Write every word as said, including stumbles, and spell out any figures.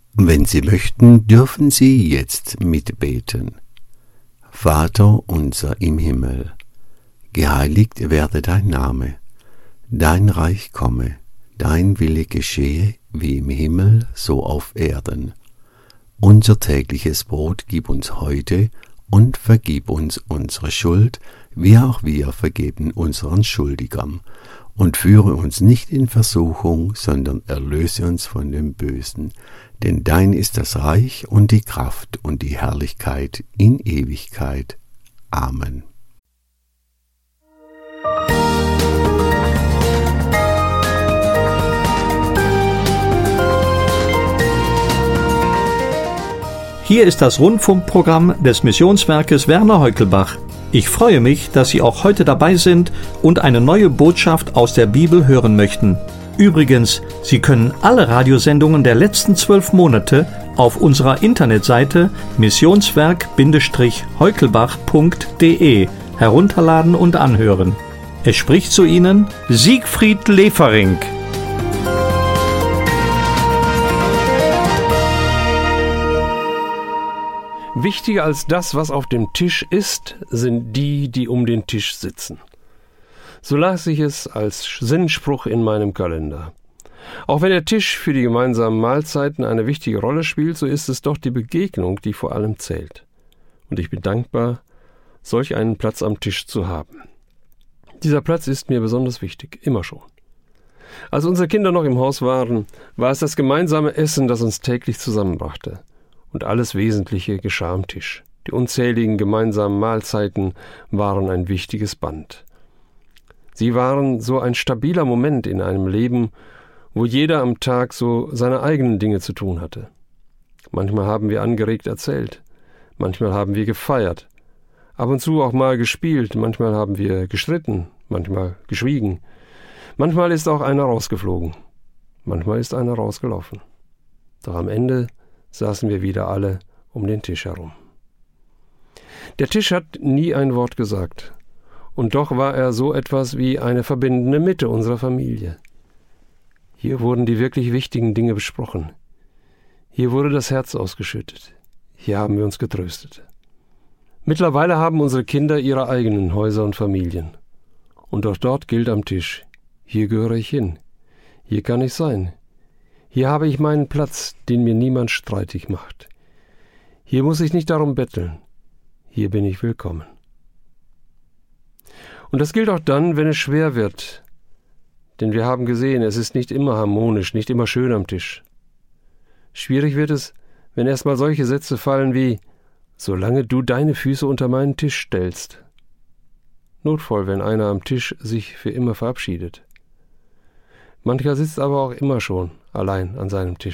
Wenn Sie möchten, dürfen Sie jetzt mitbeten. Vater unser im Himmel, geheiligt werde dein Name, dein Reich komme, dein Wille geschehe, wie im Himmel, so auf Erden. Unser tägliches Brot gib uns heute und vergib uns unsere Schuld, wie auch wir vergeben unseren Schuldigern. Und führe uns nicht in Versuchung, sondern erlöse uns von dem Bösen. Denn dein ist das Reich und die Kraft und die Herrlichkeit in Ewigkeit. Amen. Hier ist das Rundfunkprogramm des Missionswerkes Werner Heukelbach. Ich freue mich, dass Sie auch heute dabei sind und eine neue Botschaft aus der Bibel hören möchten. Übrigens, Sie können alle Radiosendungen der letzten zwölf Monate auf unserer Internetseite missionswerk heukelbach punkt de herunterladen und anhören. Es spricht zu Ihnen Siegfried Lefering. Wichtiger als das, was auf dem Tisch ist, sind die, die um den Tisch sitzen. So las ich es als Sinnspruch in meinem Kalender. Auch wenn der Tisch für die gemeinsamen Mahlzeiten eine wichtige Rolle spielt, so ist es doch die Begegnung, die vor allem zählt. Und ich bin dankbar, solch einen Platz am Tisch zu haben. Dieser Platz ist mir besonders wichtig, immer schon. Als unsere Kinder noch im Haus waren, war es das gemeinsame Essen, das uns täglich zusammenbrachte. Und alles Wesentliche geschah am Tisch. Die unzähligen gemeinsamen Mahlzeiten waren ein wichtiges Band. Sie waren so ein stabiler Moment in einem Leben, wo jeder am Tag so seine eigenen Dinge zu tun hatte. Manchmal haben wir angeregt erzählt, manchmal haben wir gefeiert, ab und zu auch mal gespielt, manchmal haben wir gestritten, manchmal geschwiegen. Manchmal ist auch einer rausgeflogen, manchmal ist einer rausgelaufen. Doch am Ende saßen wir wieder alle um den Tisch herum. Der Tisch hat nie ein Wort gesagt, und doch war er so etwas wie eine verbindende Mitte unserer Familie. Hier wurden die wirklich wichtigen Dinge besprochen. Hier wurde das Herz ausgeschüttet. Hier haben wir uns getröstet. Mittlerweile haben unsere Kinder ihre eigenen Häuser und Familien. Und auch dort gilt am Tisch: Hier gehöre ich hin. Hier kann ich sein. Hier habe ich meinen Platz, den mir niemand streitig macht. Hier muss ich nicht darum betteln. Hier bin ich willkommen. Und das gilt auch dann, wenn es schwer wird. Denn wir haben gesehen, es ist nicht immer harmonisch, nicht immer schön am Tisch. Schwierig wird es, wenn erstmal solche Sätze fallen wie: Solange du deine Füße unter meinen Tisch stellst. Notvoll, wenn einer am Tisch sich für immer verabschiedet. Mancher sitzt aber auch immer schon allein an seinem Tisch.